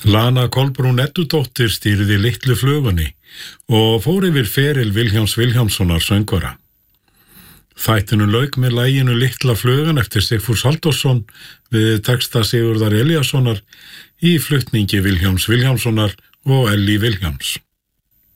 Lana Kolbrún Eddudóttir stýrði Litlu flugunni og fór yfir feril Vilhjálms Vilhjálmssonar söngvara. Þættinum lauk með laginu Litla flugan eftir Sigfús Halldórsson við texta Sigurðar Elíassonar í flutningi Vilhjálms Vilhjálmssonar og Ellý Vilhjálms.